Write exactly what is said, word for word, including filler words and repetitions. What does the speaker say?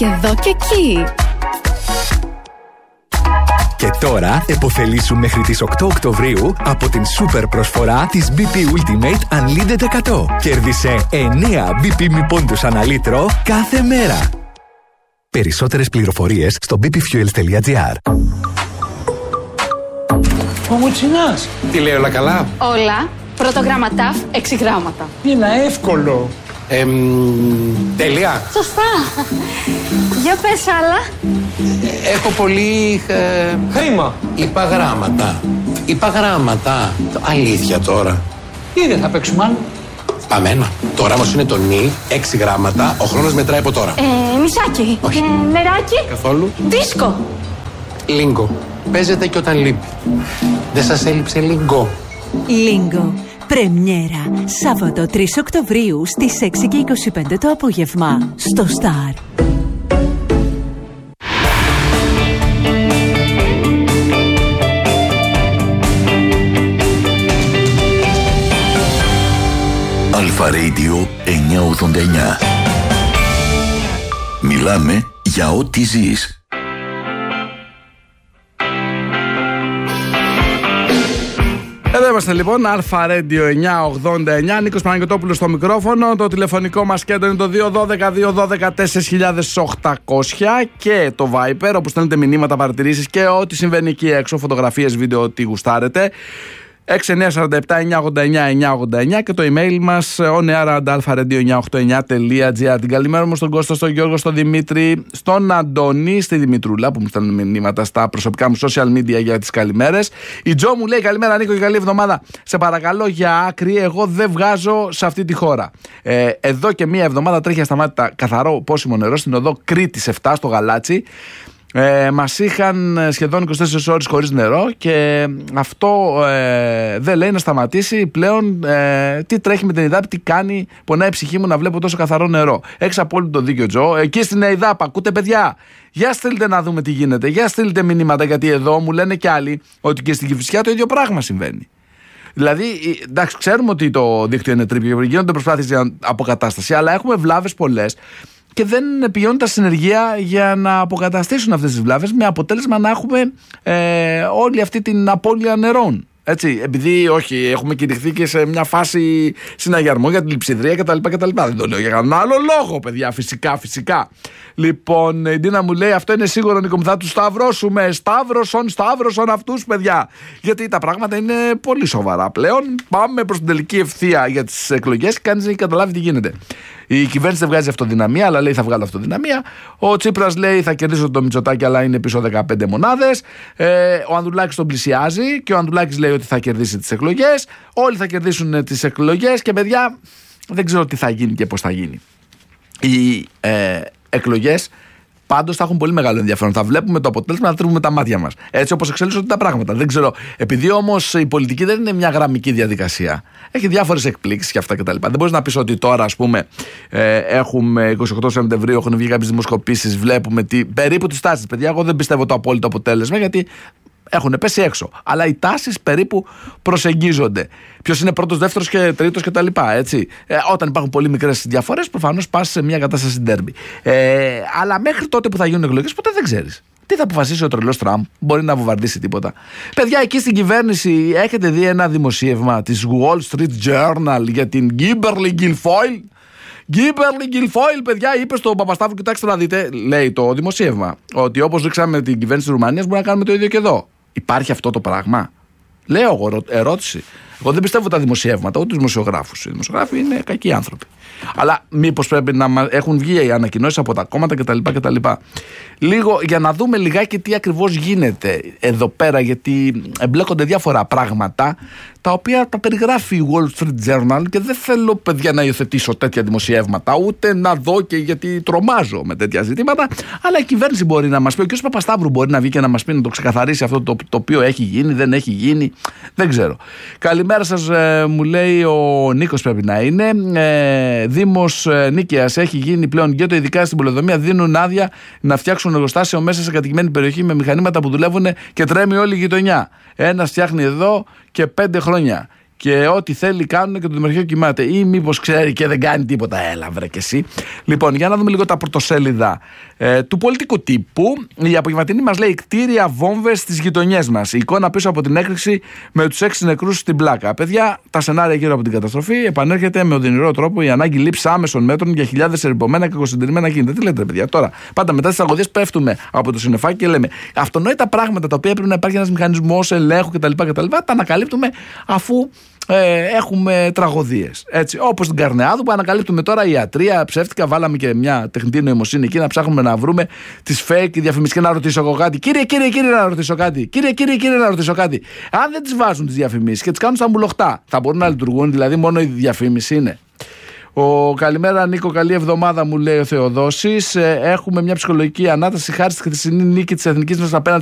Και εδώ και εκεί. Και τώρα επωφελήσου μέχρι τις οκτώ Οκτωβρίου από την σούπερ προσφορά της μπι πι Ultimate Unlimited εκατό. Κέρδισε εννέα μπι πι μη πόντους ανά λίτρο κάθε μέρα. Περισσότερες πληροφορίες στο μπι πι fuels τελεία τζι άρ. Μα μου τσινάς. Τι λέει, όλα καλά? Όλα. Πρώτο γράμμα ταφ, έξι γράμματα. Είναι εύκολο. Εμ, τέλεια. Σωστά. Για πες άλλα. Έχω πολύ... Ε, Χρήμα. είπα γράμματα. Είπα γράμματα. Αλήθεια τώρα. Τι δεν θα παίξουμε άλλο. Πάμε ένα. Το γράμμα σου είναι το νι, έξι γράμματα. Ο χρόνος μετράει από τώρα. Ε, μισάκι. Όχι. Ε, νεράκι. Καθόλου. Δίσκο. Λίγκο. Παίζεται και όταν λείπει. Δεν σας έλειψε λίγκο? Λίγκο. Πρεμιέρα. Σάββατο τρεις Οκτωβρίου στις έξι και είκοσι πέντε το απόγευμα. Στο Σταρ. Αλφα Radio εννιακόσια ογδόντα εννιά. Μιλάμε για ό,τι ζεις. Εδώ είμαστε λοιπόν, Αλφα Radio εννιακόσια ογδόντα εννιά, Νίκος Παναγιωτόπουλος στο μικρόφωνο. Το τηλεφωνικό μας κέντρο είναι το δύο ένα δύο δύο ένα δύο τέσσερα χιλιάδες οκτακόσια και το Viper, όπου στέλνετε μηνύματα, παρατηρήσεις και ό,τι συμβαίνει εκεί έξω, φωτογραφίες, βίντεο, ό,τι γουστάρετε. έξι εννιά τέσσερα επτά εννιακόσια ογδόντα εννιά εννιακόσια ογδόντα εννιά και το email μας oneair.alpharadio εννιακόσια ογδόντα εννιά τελεία τζι άρ. Την καλημέρα μου στον Κώστα, στον Γιώργο, στον Δημήτρη, στον Αντώνη, στη Δημητρούλα που μου στέλνουν μηνύματα στα προσωπικά μου social media για τις καλημέρες. Η Τζο μου λέει καλημέρα Νίκο και καλή εβδομάδα. Σε παρακαλώ για άκρη, εγώ δεν βγάζω σε αυτή τη χώρα. Ε, εδώ και μία εβδομάδα τρέχει ασταμάτητα καθαρό πόσιμο νερό στην οδό Κρήτης επτά στο Γαλάτσι. Ε, μας είχαν σχεδόν είκοσι τέσσερις ώρες χωρίς νερό και αυτό ε, δεν λέει να σταματήσει πλέον. Ε, τι τρέχει με την ΕΙΔΑΠ, τι κάνει, πονάει η ψυχή μου να βλέπω τόσο καθαρό νερό. Έχεις απόλυτο δίκιο Τζο. Εκεί στην ΕΙΔΑΠ ακούτε παιδιά, για στείλτε να δούμε τι γίνεται, για στείλτε μηνύματα, γιατί εδώ μου λένε κι άλλοι ότι και στην Κηφισιά το ίδιο πράγμα συμβαίνει. Δηλαδή, εντάξει, ξέρουμε ότι το δίκτυο είναι τρίπιο, γίνονται προσπάθειες για αποκατάσταση, αλλά έχουμε βλάβες πολλές και δεν πηγαίνουν τα συνεργεία για να αποκαταστήσουν αυτές τις βλάβες, με αποτέλεσμα να έχουμε ε, όλη αυτή την απώλεια νερών. Έτσι, επειδή όχι, έχουμε κηρυχθεί και σε μια φάση συναγερμό για την λειψιδρία κτλ. κτλ. Δεν το λέω για κανέναν άλλο λόγο, παιδιά, φυσικά, φυσικά. Λοιπόν, η Ντίνα μου λέει: αυτό είναι σίγουρο, Νίκο μου, θα τους σταυρώσουμε. Σταύρωσον, σταύρωσον αυτούς, παιδιά. Γιατί τα πράγματα είναι πολύ σοβαρά πλέον. Πάμε προς την τελική ευθεία για τις εκλογές και κανείς δεν έχει καταλάβει τι γίνεται. Η κυβέρνηση δεν βγάζει αυτοδυναμία, αλλά λέει θα βγάλω αυτοδυναμία. Ο Τσίπρας λέει θα κερδίσω το Μητσοτάκη, αλλά είναι πίσω δεκαπέντε μονάδες. Ε, ο Ανδρουλάκης τον πλησιάζει και ο Ανδρουλάκης λέει ότι θα κερδίσει τις εκλογές. Όλοι θα κερδίσουν τις εκλογές και παιδιά δεν ξέρω τι θα γίνει και πώς θα γίνει. Οι ε, εκλογές πάντως θα έχουν πολύ μεγάλο ενδιαφέρον. Θα βλέπουμε το αποτέλεσμα, θα τρίβουμε τα μάτια μας. Έτσι όπως εξελίσσονται τα πράγματα. Δεν ξέρω. Επειδή όμως η πολιτική δεν είναι μια γραμμική διαδικασία. Έχει διάφορες εκπλήξεις και αυτά κτλ. Δεν μπορείς να πεις ότι τώρα, ας πούμε, ε, έχουμε εικοστή ογδόη Σεπτεμβρίου, έχουν βγει κάποιες δημοσκοπήσεις, βλέπουμε τι, περίπου τις τάσεις. Παιδιά, εγώ δεν πιστεύω το απόλυτο αποτέλεσμα, γιατί έχουν πέσει έξω. Αλλά οι τάσεις περίπου προσεγγίζονται. Ποιος είναι πρώτος, δεύτερος και τρίτος κτλ. Έτσι. Ε, όταν υπάρχουν πολύ μικρές διαφορές, προφανώς πας σε μια κατάσταση ντέρμπι. Ε, αλλά μέχρι τότε που θα γίνουν εκλογές, ποτέ δεν ξέρεις. Τι θα αποφασίσει ο τρελός Τραμπ, μπορεί να βομβαρδίσει τίποτα. Παιδιά, εκεί στην κυβέρνηση έχετε δει ένα δημοσίευμα της Wall Street Journal για την Kimberly Guilfoyle. Kimberly Guilfoyle, παιδιά, είπε στον Παπασταύρου: κοιτάξτε να δείτε, λέει το δημοσίευμα, ότι όπως ρίξαμε την κυβέρνηση της Ρουμανίας, μπορούμε να κάνουμε το ίδιο και εδώ. Υπάρχει αυτό το πράγμα? Λέω εγώ, ερώτηση. Εγώ δεν πιστεύω τα δημοσιεύματα, ούτε τους δημοσιογράφους. Οι δημοσιογράφοι είναι κακοί άνθρωποι. Αλλά μήπως πρέπει να έχουν βγει οι ανακοινώσεις από τα κόμματα κτλ. κτλ. Λίγο για να δούμε λιγάκι τι ακριβώς γίνεται εδώ πέρα, γιατί εμπλέκονται διάφορα πράγματα τα οποία τα περιγράφει η Wall Street Journal και δεν θέλω, παιδιά, να υιοθετήσω τέτοια δημοσιεύματα, ούτε να δω, και γιατί τρομάζω με τέτοια ζητήματα. Αλλά η κυβέρνηση μπορεί να μας πει, ο κ. Παπασταύρου μπορεί να βγει και να μας πει, να το ξεκαθαρίσει αυτό το, το οποίο έχει γίνει, δεν έχει γίνει. Δεν ξέρω. Καλημέρα σας, ε, μου λέει ο Νίκος, πρέπει να είναι. Ε, Δήμος ε, Νίκαιας έχει γίνει πλέον γκέτο, ειδικά στην πολεοδομία. Δίνουν άδεια να φτιάξουν εργοστάσιο μέσα σε κατοικημένη περιοχή με μηχανήματα που δουλεύουν και τρέμει όλη η γειτονιά. Ένας φτιάχνει εδώ και πέντε χρόνια. Και ό,τι θέλει κάνουν και το δημαρχείο κοιμάται. Ή μήπως ξέρει και δεν κάνει τίποτα? Έλα βρε και εσύ. Λοιπόν, για να δούμε λίγο τα πρωτοσέλιδα Ε, του πολιτικού τύπου. Η απογευματινή μας λέει κτίρια βόμβες στις γειτονιές μας. Η εικόνα πίσω από την έκρηξη με τους έξι νεκρούς στην πλάκα. Παιδιά, τα σενάρια γύρω από την καταστροφή επανέρχεται με οδυνηρό τρόπο η ανάγκη λήψη άμεσων μέτρων για χιλιάδες ερειπωμένα και κακοσυντηρημένα κίνητα. Τι λέτε, παιδιά, τώρα. Πάντα μετά τις τραγωδίες πέφτουμε από το συννεφάκι και λέμε αυτονόητα πράγματα τα οποία πρέπει να υπάρχει ένας μηχανισμός ελέγχου κτλ. κτλ. Τα ανακαλύπτουμε αφού ε, έχουμε τραγωδίες. Όπως την Καρνεάδου που ανακαλύπτουμε τώρα ιατρία, ψεύτικα. Βάλαμε και μια τεχνητή νοημοσύνη εκεί να ψάχνουμε να βρούμε τις fake διαφημίσεις. Και να ρωτήσω εγώ κάτι. Κύριε, κύριε, κύριε, να ρωτήσω κάτι. Κύριε, κύριε, κύριε, να ρωτήσω κάτι. Αν δεν τις βάζουν τις διαφημίσεις και τις κάνουν στα μπουλοχτά, θα μπορούν να λειτουργούν, δηλαδή μόνο η διαφήμιση είναι. Ο καλημέρα Νίκο, καλή εβδομάδα μου λέει ο Θεοδόσης. Ε, έχουμε μια ψυχολογική ανάταση χάρη στη χθεσινή νίκη της εθνικής μας απέναντι